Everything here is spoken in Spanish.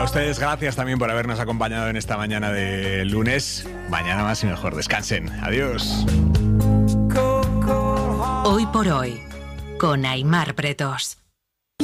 ustedes gracias también por habernos acompañado en esta mañana de lunes. Mañana más y mejor. Descansen. Adiós. Hoy por hoy, con Aimar Pretos.